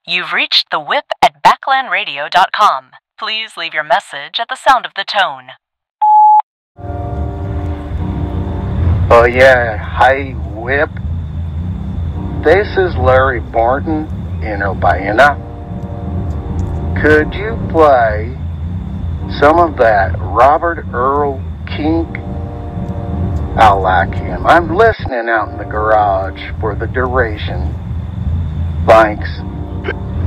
You've reached the whip at backlandradio.com. Please leave your message at the sound of the tone. Oh yeah, hi Whip. This is Larry Barton in Urbana. Could you play some of that Robert Earl Kink? I like him. I'm listening out in the garage for the duration. Thanks.